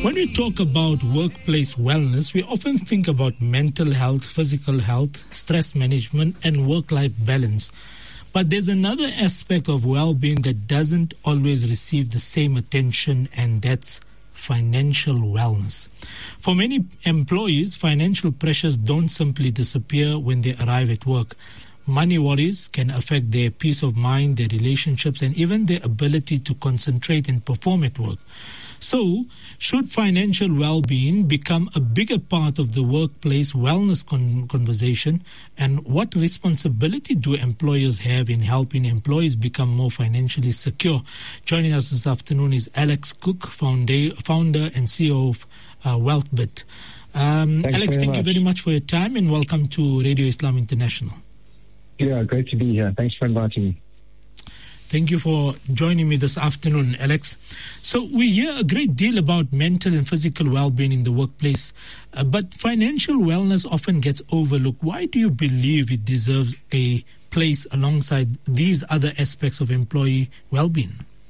When we talk about workplace wellness, we often think about mental health, physical health, stress management, and work-life balance. But there's another aspect of well-being that doesn't always receive the same attention, and that's financial wellness. For many employees, financial pressures don't simply disappear when they arrive at work. Money worries can affect their peace of mind, their relationships, and even their ability to concentrate and perform at work. So, should financial well-being become a bigger part of the workplace wellness conversation? And what responsibility do employers have in helping employees become more financially secure? Joining us this afternoon is Alex Cook, founder and CEO of WealthBit. Alex, thank you very much for your time and welcome to Radio Islam International. Yeah, great to be here. Thanks for inviting me. Thank you for joining me this afternoon, Alex. So we hear a great deal about mental and physical well-being in the workplace, but financial wellness often gets overlooked. Why do you believe it deserves a place alongside these other aspects of employee well-being?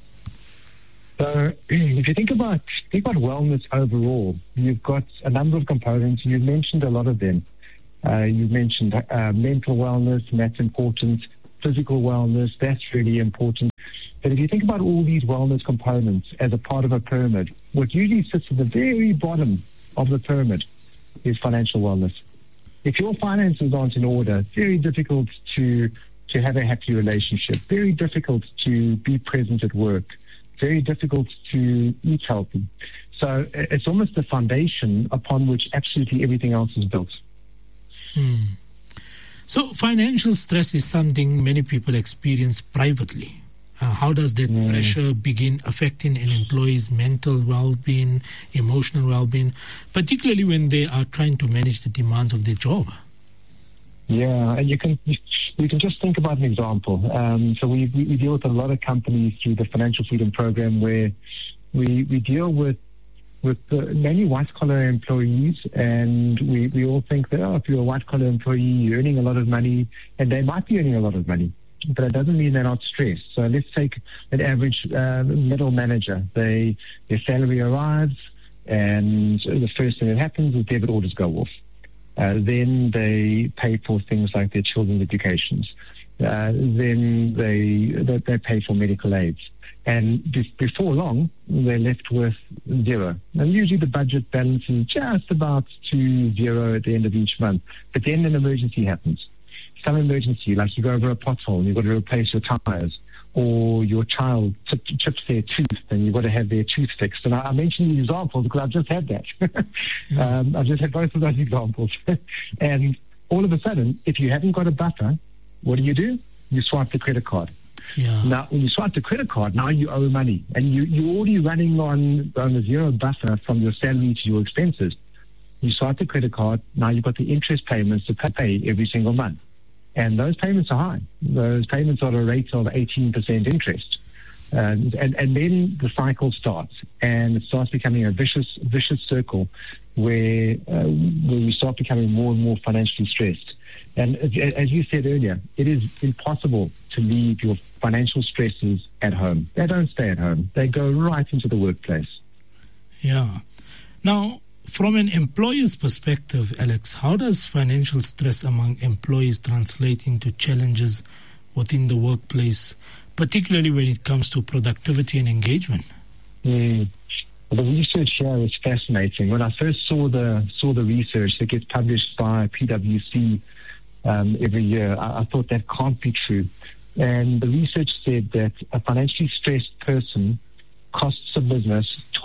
So if you think about wellness overall, you've got a number of components. You've mentioned a lot of them. You've mentioned mental wellness, and that's important. Physical wellness, that's really important. But if you think about all these wellness components as a part of a pyramid, what usually sits at the very bottom of the pyramid is financial wellness. If your finances aren't in order, it's very difficult to have a happy relationship, very difficult to be present at work, very difficult to eat healthy. So it's almost the foundation upon which absolutely everything else is built. So financial stress is something many people experience privately. How does that pressure begin affecting an employee's mental well-being, emotional well-being, particularly when they are trying to manage the demands of their job? Yeah, and you can just think about an example. So we deal with a lot of companies through the Financial Freedom Program where we deal with many white-collar employees, and we all think that, if you're a white-collar employee, you're earning a lot of money, and they might be earning a lot of money, but it doesn't mean they're not stressed. So let's take an average middle manager. Their salary arrives, and the first thing that happens is debit orders go off. Then they pay for things like their children's educations. Then they pay for medical aids. And before long, they're left with zero. And usually the budget balances just about to zero at the end of each month. But then an emergency happens. Some emergency, like you go over a pothole and you've got to replace your tires, or your child chips their tooth and you've got to have their tooth fixed. And I mention these examples because I've just had that. I've just had both of those examples. And all of a sudden, if you haven't got a buffer, what do? You swipe the credit card. Yeah. Now, when you swipe the credit card, now you owe money. And you're already running on a zero buffer from your salary to your expenses. You swipe the credit card, now you've got the interest payments to pay every single month. And those payments are high. Those payments are at a rate of 18% interest. And then the cycle starts, and it starts becoming a vicious circle where we start becoming more and more financially stressed. And as you said earlier, it is impossible to leave your financial stresses at home. They don't stay at home. They go right into the workplace. Yeah. Now, from an employer's perspective, Alex, how does financial stress among employees translate into challenges within the workplace, particularly when it comes to productivity and engagement? The research here is fascinating. When I first saw the research that gets published by PwC every year, I thought that can't be true. And the research said that a financially stressed person costs a business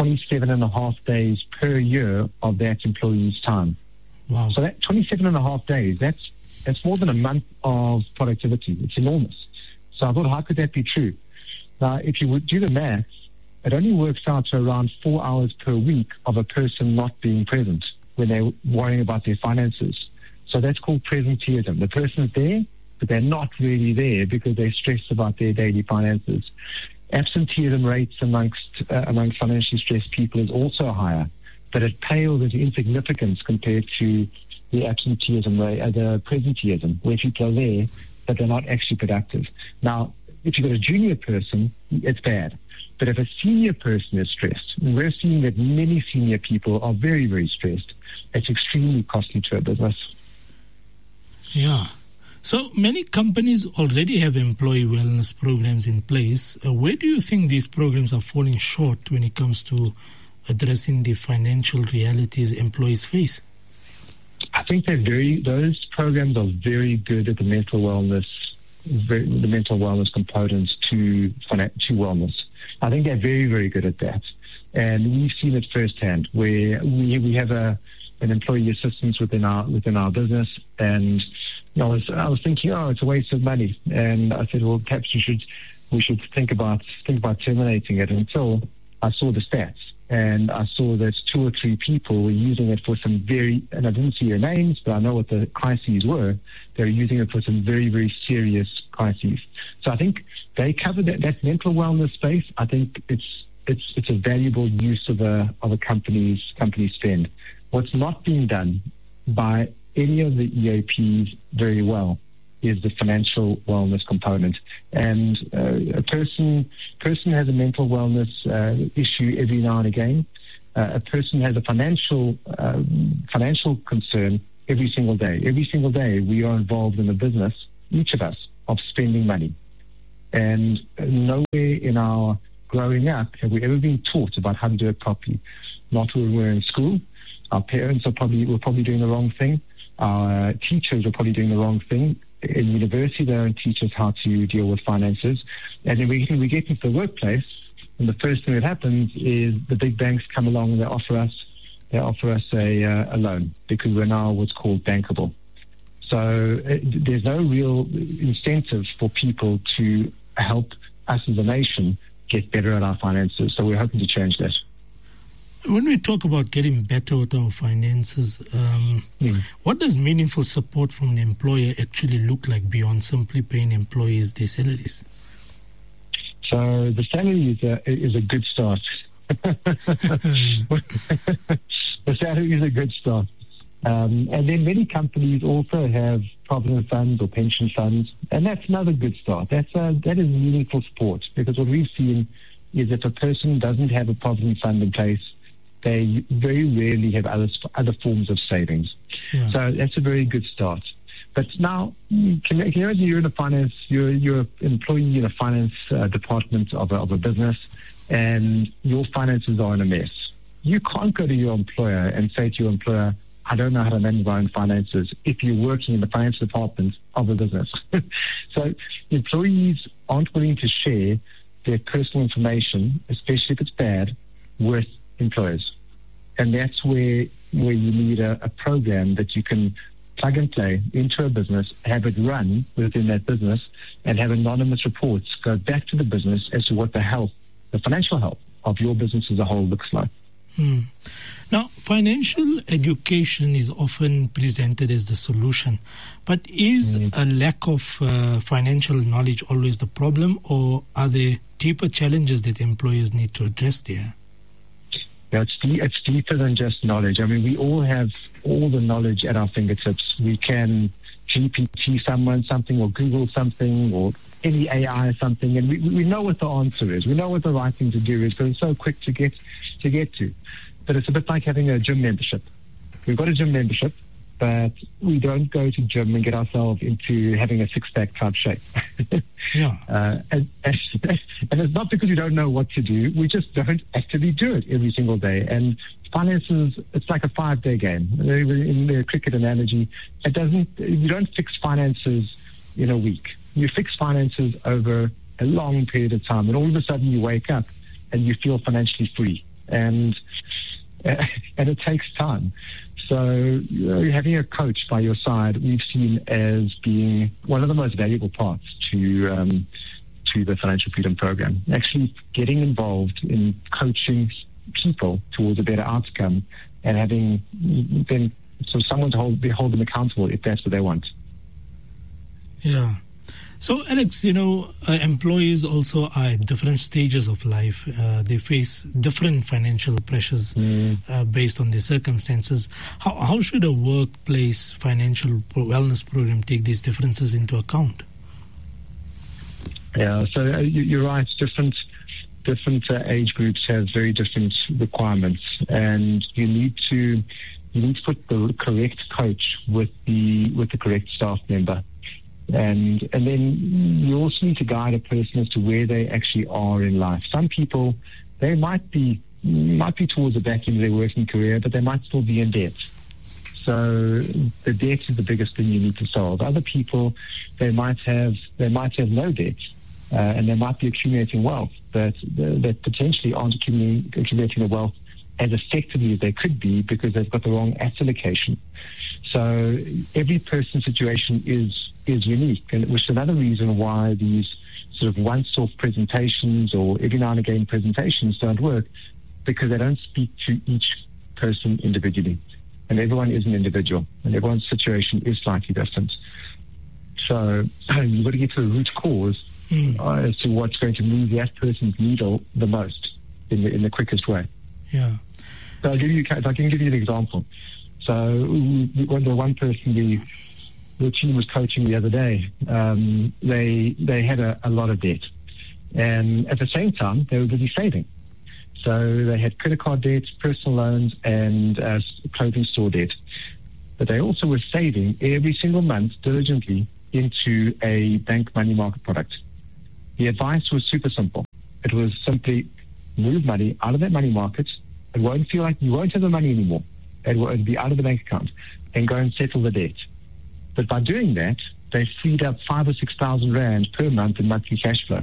27.5 days per year of that employee's time. Wow. So that 27.5 days, that's more than a month of productivity. It's enormous. So I thought, how could that be true? Now, if you would do the math, it only works out to around 4 hours per week of a person not being present when they're worrying about their finances. So that's called presenteeism. The person's there, but they're not really there because they're stressed about their daily finances. Absenteeism rates amongst financially stressed people is also higher, but it pales into insignificance compared to the absenteeism rate, the presenteeism, where people are there, but they're not actually productive. Now, if you've got a junior person, it's bad. But if a senior person is stressed, and we're seeing that many senior people are very, very stressed, it's extremely costly to a business. Yeah. So many companies already have employee wellness programs in place. Where do you think these programs are falling short when it comes to addressing the financial realities employees face? I think those programs are very good at the mental wellness components to wellness. I think they're very, very good at that. And we've seen it firsthand where we have an employee assistance within our business, and I was thinking, it's a waste of money. And I said, well, perhaps we should think about terminating it, until I saw the stats. And I saw that 2 or 3 people were using it for some and I didn't see their names, but I know what the crises were. They were using it for some very, very serious crises. So I think they cover that mental wellness space. I think it's a valuable use of a company's spend. What's not being done by any of the EAPs very well is the financial wellness component. And a person has a mental wellness issue every now and again. A person has a financial concern every single day. Every single day we are involved in the business, each of us, of spending money. And nowhere in our growing up have we ever been taught about how to do it properly. Not when we were in school. Our parents were probably doing the wrong thing. Our teachers were probably doing the wrong thing. In university, they don't teach us how to deal with finances. And then we get into the workplace, and the first thing that happens is the big banks come along and they offer us a loan, because we're now what's called bankable. So there's no real incentive for people to help us as a nation get better at our finances. So we're hoping to change that. When we talk about getting better with our finances, what does meaningful support from an employer actually look like beyond simply paying employees their salaries? So the salary is a good start. The salary is a good start. And then many companies also have provident funds or pension funds, and that's another good start. That is meaningful support, because what we've seen is if a person doesn't have a provident fund in place, they very rarely have other forms of savings. Yeah. So that's a very good start. But now, can you imagine you're in a finance, you're an employee in a finance department of a business, and your finances are in a mess. You can't go to your employer and say to your employer, I don't know how to manage my own finances, if you're working in the finance department of a business. So employees aren't willing to share their personal information, especially if it's bad, with employers. And that's where you need a program that you can plug and play into a business, have it run within that business, and have anonymous reports go back to the business as to what the financial health of your business as a whole looks like. Now, financial education is often presented as the solution, but is a lack of financial knowledge always the problem, or are there deeper challenges that employers need to address there? Yeah, it's deeper than just knowledge. I mean, we all have all the knowledge at our fingertips. We can GPT something, or Google something, or any AI something, and we know what the answer is. We know what the right thing to do is, because it's so quick to get to. But it's a bit like having a gym membership. We've got a gym membership, but we don't go to gym and get ourselves into having a six-pack type shape. Yeah. And it's not because we don't know what to do. We just don't actively do it every single day. And finances, it's like a 5-day game. In the cricket analogy, you don't fix finances in a week. You fix finances over a long period of time. And all of a sudden you wake up and you feel financially free. And it takes time. So having a coach by your side, we've seen as being one of the most valuable parts to the Financial Freedom Program. Actually getting involved in coaching people towards a better outcome, and having then someone to hold them accountable if that's what they want. Yeah. So, Alex, employees also are at different stages of life. They face different financial pressures based on their circumstances. How should a workplace financial wellness program take these differences into account? Yeah, so you're right. Different different age groups have very different requirements, and you need to put the correct coach with the correct staff member. And then you also need to guide a person as to where they actually are in life. Some people, they might be towards the back end of their working career, but they might still be in debt. So the debt is the biggest thing you need to solve. Other people, they might have no debt, and they might be accumulating wealth that potentially aren't accumulating the wealth as effectively as they could be because they've got the wrong asset allocation. So every person's situation is unique, and which is another reason why these sort of once-off presentations or every now and again presentations don't work, because they don't speak to each person individually. And everyone is an individual, and everyone's situation is slightly different. So you've got to get to the root cause as to what's going to move that person's needle the most in the quickest way. Yeah. So if I can give you an example. So the one person the team was coaching the other day, they had a lot of debt, and at the same time they were busy saving. So they had credit card debt, personal loans, and clothing store debt. But they also were saving every single month diligently into a bank money market product. The advice was super simple. It was simply move money out of that money market. It won't feel like you won't have the money anymore. It'll be out of the bank account, and go and settle the debt. But by doing that, they freed up 5,000 or 6,000 rand per month in monthly cash flow.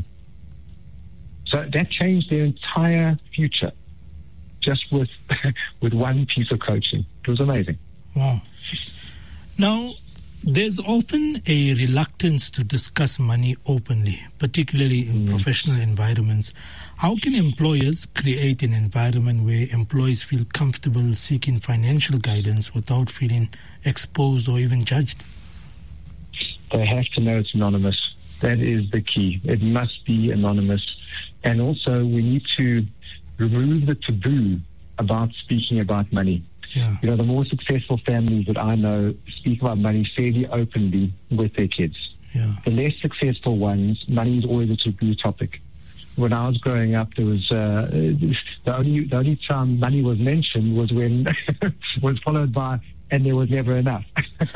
So that changed their entire future just with one piece of coaching. It was amazing. Wow. Now, there's often a reluctance to discuss money openly, particularly in professional environments. How can employers create an environment where employees feel comfortable seeking financial guidance without feeling exposed or even judged? They have to know it's anonymous. That is the key. It must be anonymous. And also, we need to remove the taboo about speaking about money. Yeah. You know, the more successful families that I know speak about money fairly openly with their kids. Yeah. The less successful ones, money is always a taboo topic. When I was growing up, there was the only time money was mentioned was when was followed by, and there was never enough.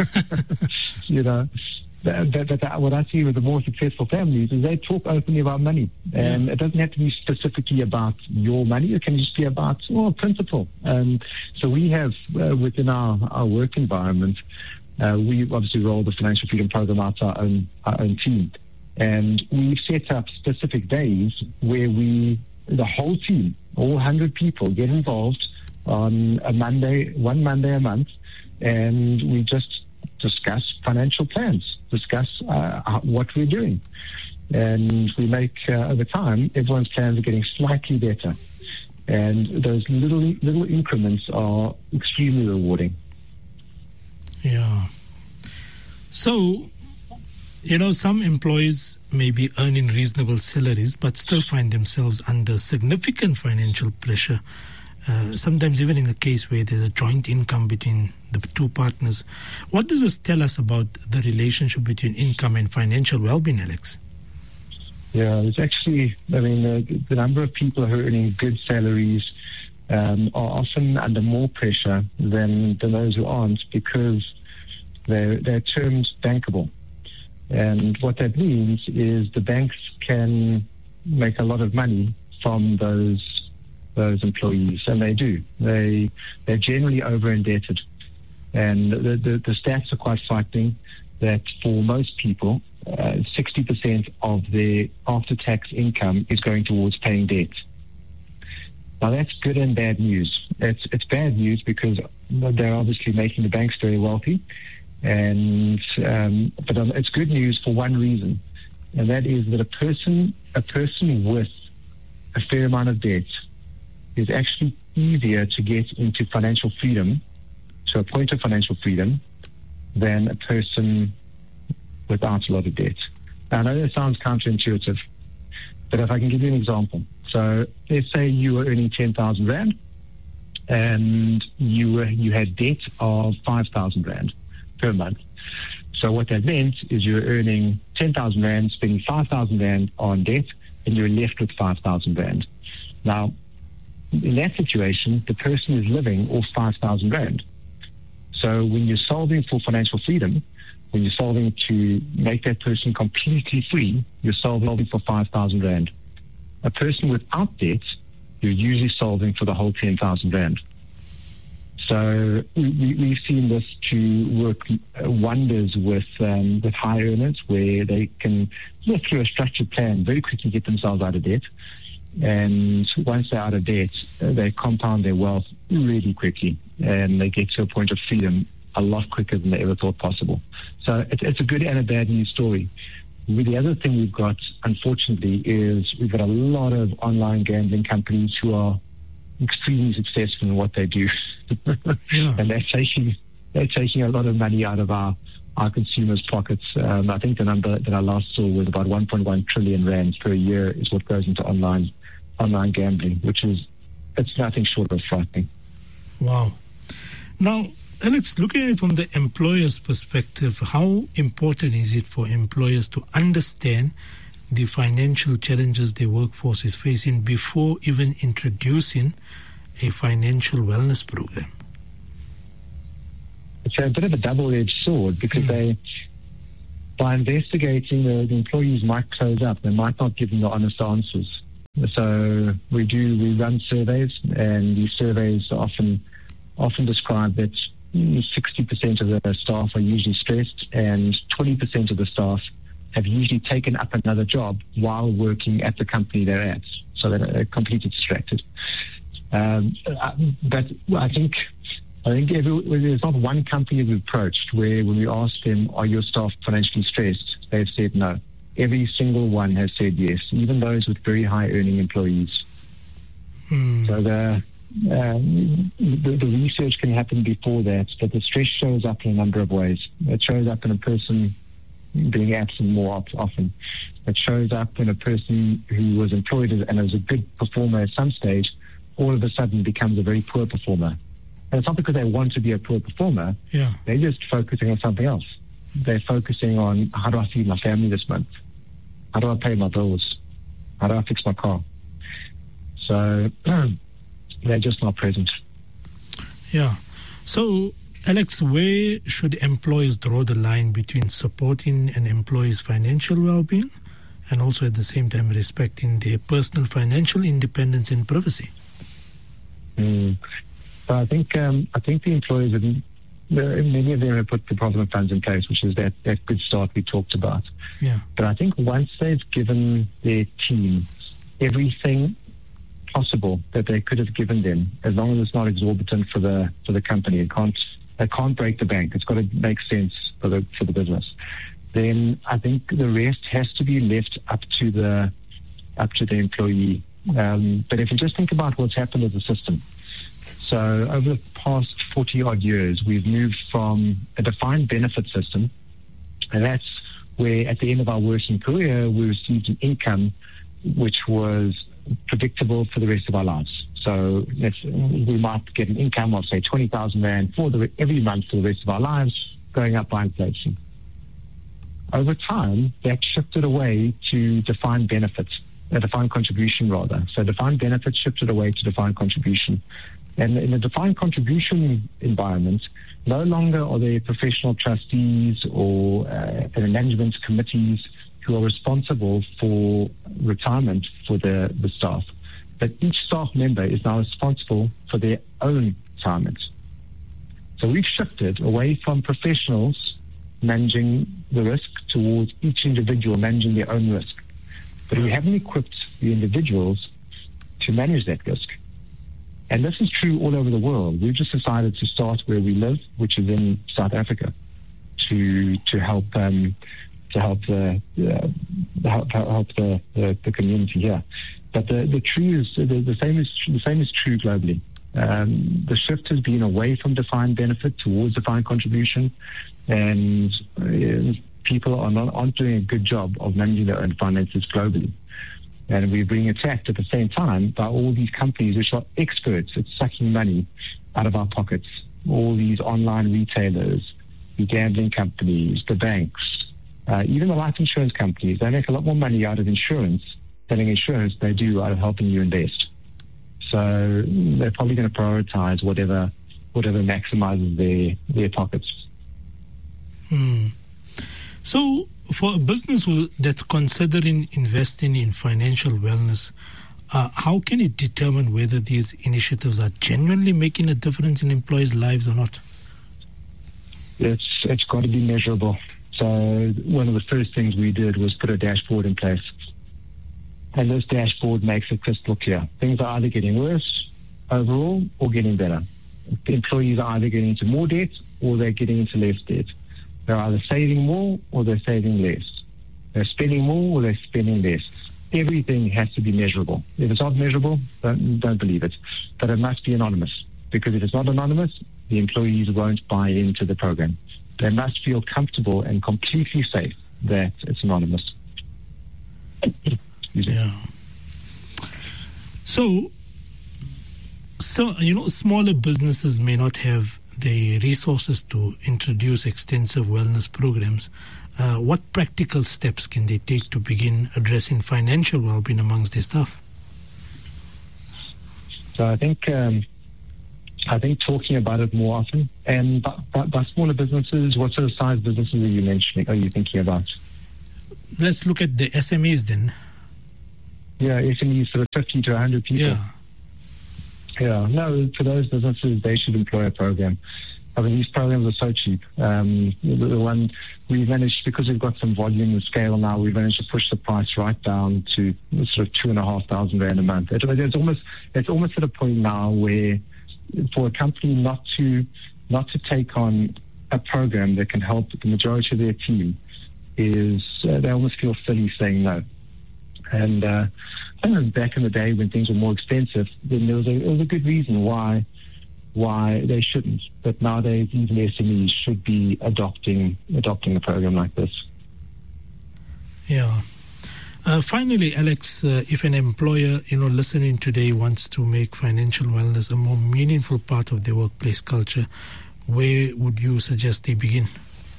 You know. But what I see with the more successful families is they talk openly about money. And it doesn't have to be specifically about your money. It can just be about principle. So we have, within our work environment, we obviously roll the Financial Freedom Program out to our own team. And we've set up specific days where the whole team, all 100 people, get involved on one Monday a month, and we just discuss financial plans, discuss what we're doing. And we make, over time, everyone's plans are getting slightly better. And those little increments are extremely rewarding. Yeah. So, some employees may be earning reasonable salaries but still find themselves under significant financial pressure, sometimes even in a case where there's a joint income between the two partners. What does this tell us about the relationship between income and financial well-being, Alex? Yeah, it's actually, the number of people who are earning good salaries are often under more pressure than those who aren't, because they're termed bankable. And what that means is the banks can make a lot of money from those employees, and they do. They're generally over-indebted. And the stats are quite frightening that for most people, 60% of their after-tax income is going towards paying debt. Now, that's good and bad news. It's bad news because they're obviously making the banks very wealthy, but it's good news for one reason, and that is that a person with a fair amount of debt is actually easier to get into financial freedom, to a point of financial freedom, than a person without a lot of debt. Now, I know that sounds counterintuitive, but if I can give you an example. So let's say you were earning 10,000 Rand and you had debt of 5,000 Rand per month. So what that meant is you were earning 10,000 Rand, spending 5,000 Rand on debt, and you're left with 5,000 Rand. Now, in that situation, the person is living off 5,000 Rand. So when you're solving for financial freedom, when you're solving to make that person completely free, you're solving for 5,000 Rand. A person without debt, you're usually solving for the whole 10,000 Rand. So we've seen this to work wonders with high earners, where they can, through a structured plan, very quickly get themselves out of debt. And once they're out of debt, they compound their wealth really quickly, and they get to a point of freedom a lot quicker than they ever thought possible. So it's a good and a bad news story. The other thing we've got, unfortunately, is we've got a lot of online gambling companies who are extremely successful in what they do. Yeah. And they're taking a lot of money out of our consumers' pockets. I think the number that I last saw was about 1.1 trillion rands per year is what goes into online gambling, it's nothing short of frightening. Wow. Now, Alex, looking at it from the employer's perspective, how important is it for employers to understand the financial challenges their workforce is facing before even introducing a financial wellness program? It's a bit of a double-edged sword, because by investigating, the employees might close up. They might not give them the honest answers. So we run surveys, and these surveys often describe that 60% of the staff are usually stressed, and 20% of the staff have usually taken up another job while working at the company they're at. So they're completely distracted. But I think there's not one company we've approached where when we asked them, are your staff financially stressed, they've said no. Every single one has said yes, even those with very high earning employees. So the research can happen before that, but the stress shows up in a number of ways. It shows up in a person being absent more often. It shows up in a person who was employed and was a good performer at some stage, all of a sudden becomes a very poor performer. And it's not because they want to be a poor performer. Yeah. They're just focusing on something else. They're focusing on, how do I feed my family this month? How do I pay my bills? How do I fix my car? So they're just not present. Yeah. So, Alex, where should employers draw the line between supporting an employee's financial well-being and also at the same time respecting their personal financial independence and privacy? So I think the employers many of them have put the Provident funds in place, which is that good start we talked about. Yeah. But I think once they've given their team everything possible that they could have given them, as long as it's not exorbitant for the company, it can't break the bank. It's got to make sense for the business. Then I think the rest has to be left up to the employee. But if you just think about what's happened as a system. So over the past 40-odd years, we've moved from a defined benefit system, and that's where at the end of our working career, we received an income which was predictable for the rest of our lives. So we might get an income of, say, 20,000 Rand every month for the rest of our lives, going up by inflation. Over time, that shifted away to defined benefits, a defined contribution rather. So defined benefits shifted away to defined contribution. And in a defined contribution environment, no longer are there professional trustees or management committees who are responsible for retirement for the staff. But each staff member is now responsible for their own retirement. So we've shifted away from professionals managing the risk towards each individual managing their own risk. But we haven't equipped the individuals to manage that risk. And this is true all over the world. We've just decided to start where we live, which is in South Africa, to help the community here. But the same is true globally. The shift has been away from defined benefit towards defined contribution, and people aren't doing a good job of managing their own finances globally. And we're being attacked at the same time by all these companies which are experts at sucking money out of our pockets. All these online retailers, the gambling companies, the banks, even the life insurance companies. They make a lot more money out of insurance selling insurance they do out of helping you invest. So they're probably going to prioritize whatever maximizes their pockets. So for a business that's considering investing in financial wellness, how can it determine whether these initiatives are genuinely making a difference in employees' lives or not? It's got to be measurable. So one of the first things we did was put a dashboard in place. And this dashboard makes it crystal clear. Things are either getting worse overall or getting better. Employees are either getting into more debt or they're getting into less debt. They're either saving more or they're saving less. They're spending more or they're spending less. Everything has to be measurable. If it's not measurable, don't believe it. But it must be anonymous, because if it's not anonymous, the employees won't buy into the program. They must feel comfortable and completely safe that it's anonymous. Yeah. So, smaller businesses may not have the resources to introduce extensive wellness programs. What practical steps can they take to begin addressing financial well-being amongst their staff? So I think talking about it more often, and by smaller businesses, what sort of size businesses are you thinking about? Let's look at the SMEs then. Yeah, SMEs sort of 50 to 100 people. Yeah. No, for those businesses, they should employ a program. I mean, these programs are so cheap. The one we've managed, because we've got some volume and scale now, we've managed to push the price right down to sort of 2,500 Rand a month. It's almost at a point now where, for a company not to take on a program that can help the majority of their team, is they almost feel silly saying no. And I think back in the day when things were more expensive, then there was a good reason why they shouldn't. But nowadays, even SMEs should be adopting a program like this. Yeah. Finally, Alex, if an employer, listening today wants to make financial wellness a more meaningful part of their workplace culture, where would you suggest they begin?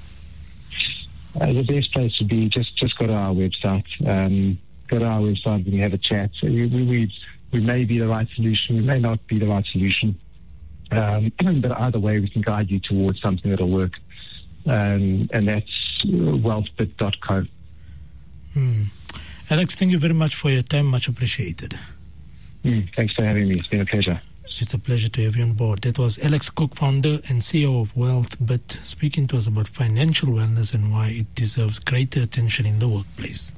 The best place would be just go to our website. Go to our website and we have a chat. We may be the right solution. We may not be the right solution. But either way, we can guide you towards something that'll work. And that's wealthbit.co. Alex, thank you very much for your time. Much appreciated. Thanks for having me. It's been a pleasure. It's a pleasure to have you on board. That was Alex Cook, founder and CEO of WealthBit, speaking to us about financial wellness and why it deserves greater attention in the workplace.